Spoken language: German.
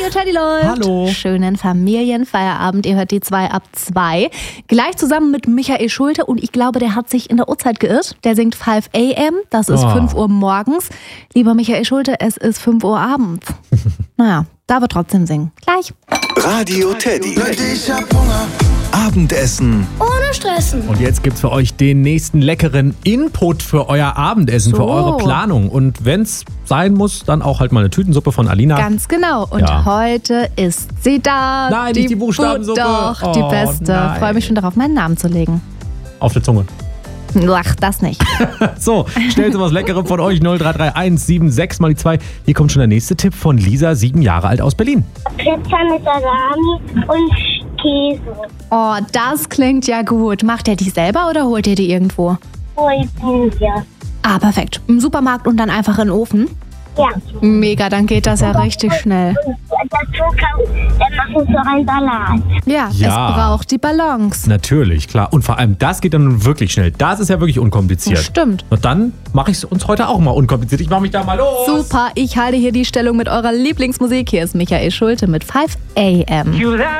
Teddy läuft. Hallo. Schönen Familienfeierabend. Ihr hört die 2 ab 2. Gleich zusammen mit Michael Schulte. Und ich glaube, der hat sich in der Uhrzeit geirrt. Der singt 5 a.m. Das ist 5 Uhr morgens. Lieber Michael Schulte, es ist 5 Uhr abends. Naja, da wird trotzdem singen. Gleich. Radio Teddy. Ich hab Hunger. Abendessen. Ohne Stressen. Und jetzt gibt's für euch den nächsten leckeren Input für euer Abendessen, für eure Planung. Und wenn's sein muss, dann auch halt mal eine Tütensuppe von Alina. Ganz genau. Und heute ist sie da. Nein, nicht die Buchstabensuppe. Doch, die beste. Nein. Freue mich schon darauf, meinen Namen zu legen. Auf der Zunge. Ach, das nicht. So, stellt so was Leckeres von euch. 0331 76 mal die 2. Hier kommt schon der nächste Tipp von Lisa, 7 Jahre alt aus Berlin. Pizza mit Salami und Käse. Oh, das klingt ja gut. Macht ihr die selber oder holt ihr die irgendwo? Ja. Ah, perfekt. Im Supermarkt und dann einfach in den Ofen? Ja. Mega, dann geht das ja richtig schnell. Dann machen wir so einen Salat. Ja, es braucht die Balance. Natürlich, klar. Und vor allem, das geht dann wirklich schnell. Das ist ja wirklich unkompliziert. Stimmt. Und dann mache ich es uns heute auch mal unkompliziert. Ich mache mich da mal los. Super, ich halte hier die Stellung mit eurer Lieblingsmusik. Hier ist Michael Schulte mit 5 a.m.